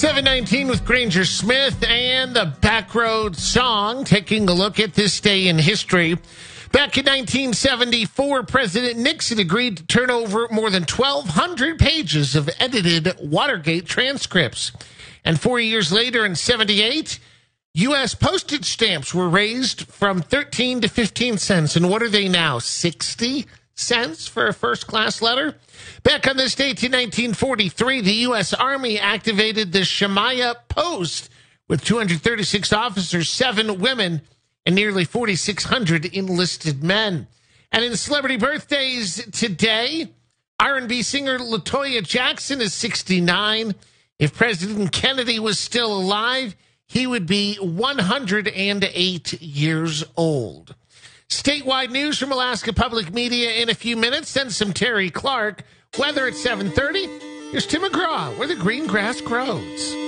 719 with Granger Smith and the Backroad Song, taking a look at this day in history. Back in 1974, President Nixon agreed to turn over more than 1,200 pages of edited Watergate transcripts. And 4 years later, in 78, U.S. postage stamps were raised from 13 to 15 cents. And what are they now, 60 cents for a first-class letter? Back on this date in 1943, the U.S. Army activated the Shemaya Post with 236 officers, 7 women, and nearly 4,600 enlisted men. And in celebrity birthdays today, R&B singer LaToya Jackson is 69. If President Kennedy was still alive, he would be 108 years old. Statewide news from Alaska Public Media in a few minutes, then some Terry Clark. Weather at 7:30. Here's Tim McGraw, where the green grass grows.